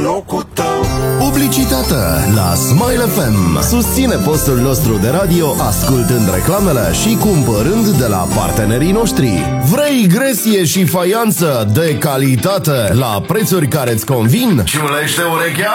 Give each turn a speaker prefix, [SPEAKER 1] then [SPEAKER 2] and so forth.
[SPEAKER 1] locul tău.
[SPEAKER 2] Publicitate la Smile FM. Susține postul nostru de radio ascultând reclamele și cumpărând de la partenerii noștri. Vrei gresie și faianță de calitate la prețuri care îți convin?
[SPEAKER 1] Ciulește urechea?